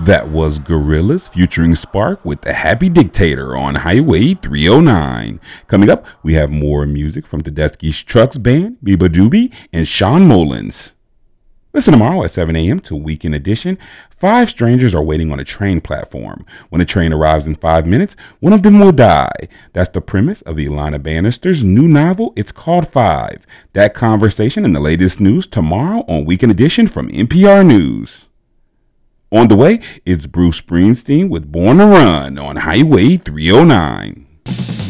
That was Gorillaz featuring Spark with The Happy Dictator on Highway 309. Coming up, we have more music from Tedeschi's Trucks Band, Biba Doobie, and Sean Mullins. Listen tomorrow at 7 a.m. to Weekend Edition. 5 strangers are waiting on a train platform. When a train arrives in 5 minutes, one of them will die. That's the premise of Ilana Bannister's new novel, It's Called 5. That conversation and the latest news tomorrow on Weekend Edition from NPR News. On the way, it's Bruce Springsteen with Born to Run on Highway 309.